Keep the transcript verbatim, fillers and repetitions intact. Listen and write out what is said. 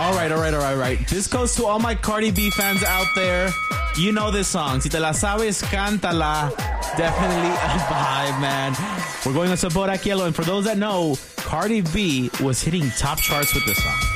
All right, all right, all right, all right. This goes to all my Cardi B fans out there. You know this song. Si te la sabes, cántala. Definitely a vibe, man. We're going on Sabor Aquí, and for those that know, Cardi B was hitting top charts with this song.